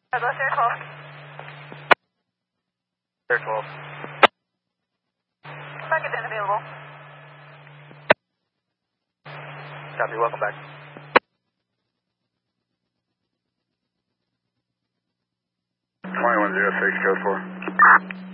Douglas, Air 12. Air 12. Packet unavailable. Copy, welcome back. 2106, code 4.